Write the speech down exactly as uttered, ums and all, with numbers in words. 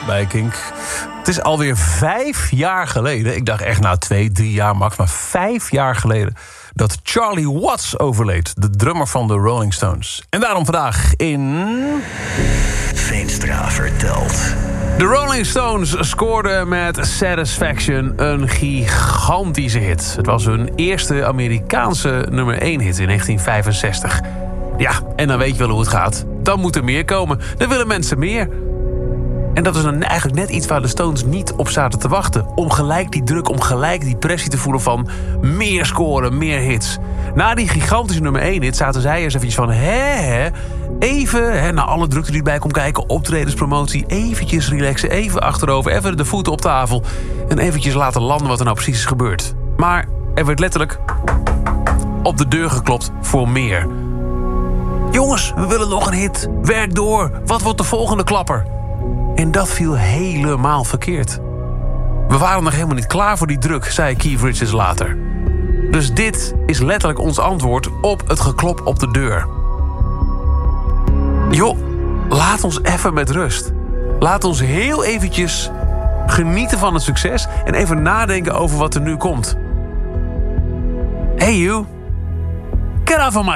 bij Kink. Het is alweer vijf jaar geleden. Ik dacht echt nou twee, drie jaar max. Maar vijf jaar geleden dat Charlie Watts overleed. De drummer van de Rolling Stones. En daarom vandaag in... Veenstra vertelt. De Rolling Stones scoorden met Satisfaction een gigantische hit. Het was hun eerste Amerikaanse nummer één hit in negentien vijfenzestig. Ja, en dan weet je wel hoe het gaat. Dan moet er meer komen. Dan willen mensen meer. En dat is dan eigenlijk net iets waar de Stones niet op zaten te wachten. Om gelijk die druk, om gelijk die pressie te voelen van meer scoren, meer hits. Na die gigantische nummer één hit zaten zij eens eventjes van... hè, hè, even, hè, na alle drukte die erbij komt kijken... optredens, promotie, eventjes relaxen, even achterover... even de voeten op tafel en eventjes laten landen wat er nou precies is gebeurd. Maar er werd letterlijk op de deur geklopt voor meer. Jongens, we willen nog een hit. Werk door. Wat wordt de volgende klapper? En dat viel helemaal verkeerd. We waren nog helemaal niet klaar voor die druk, zei Keith Richards later. Dus dit is letterlijk ons antwoord op het geklop op de deur. Joh, laat ons even met rust. Laat ons heel eventjes genieten van het succes... en even nadenken over wat er nu komt. Hey you, get off of my